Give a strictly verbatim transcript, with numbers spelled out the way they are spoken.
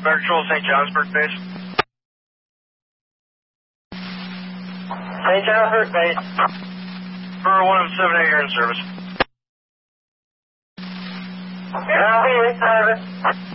Fire Control, Saint Johnsburg base. Saint Johnsburg base. For one of seven eight, you're in service. Yeah, I'll be in service.